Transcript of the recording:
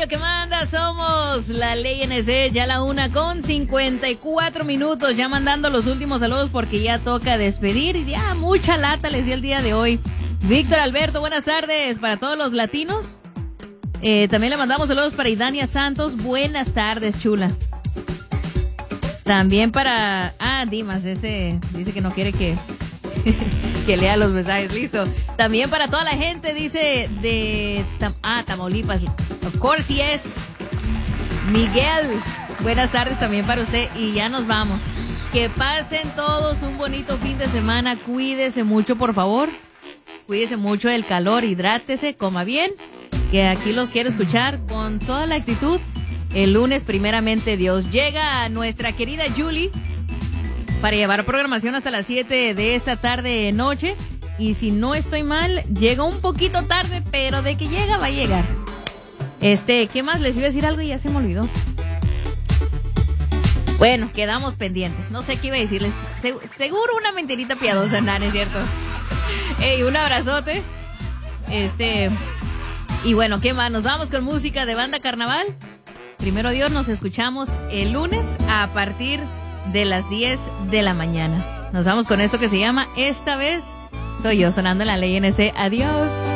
rollo que manda, somos la Ley NC, ya la 1:54, ya mandando los últimos saludos porque ya toca despedir y ya mucha lata les di el día de hoy. Víctor Alberto, buenas tardes para todos los latinos. También le mandamos saludos para Idania Santos, buenas tardes, chula. También para... Dimas, dice que no quiere que lea los mensajes, listo. También para toda la gente, dice, de Tamaulipas. Of course, yes. Miguel, buenas tardes también para usted. Y ya nos vamos. Que pasen todos un bonito fin de semana. Cuídese mucho, por favor. Cuídese mucho del calor, hidrátese, coma bien. Que aquí los quiero escuchar con toda la actitud. El lunes, primeramente Dios, llega nuestra querida Julie para llevar programación hasta las 7 de esta tarde noche. Y si no estoy mal, llega un poquito tarde, pero de que llega, va a llegar. ¿Qué más? Les iba a decir algo y ya se me olvidó. Bueno, quedamos pendientes. No sé qué iba a decirles. Seguro una mentirita piadosa, ¿no es cierto? Ey, un abrazote. Y bueno, ¿qué más? Nos vamos con música de Banda Carnaval. Primero Dios, nos escuchamos el lunes a partir de las 10 de la mañana. Nos vamos con esto que se llama Esta Vez Soy Yo, sonando en la Ley NC. Adiós.